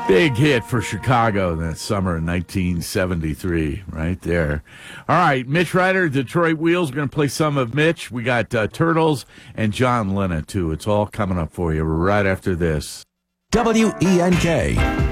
Big hit for Chicago in that summer of 1973, right there. All right, Mitch Ryder, Detroit Wheels, going to play some of Mitch. We got Turtles and John Lennon, too. It's all coming up for you right after this. WENK.